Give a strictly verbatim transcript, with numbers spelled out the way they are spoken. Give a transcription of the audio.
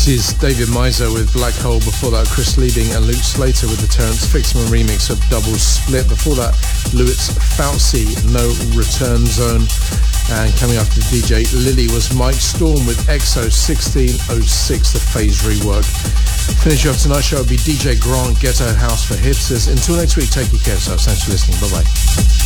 This is David Miser with Black Hole. Before that, Chris Leading and Luke Slater with the Terence Fixman remix of Double Split. Before that, Louis Fauci, No Return Zone. And coming after D J Lily was Mike Storm with X O sixteen oh six, the Phase rework. Finish off tonight's show will be D J Grant, Ghetto House for Hipsters. Until next week, take your care of yourselves. Thanks for listening. Bye-bye.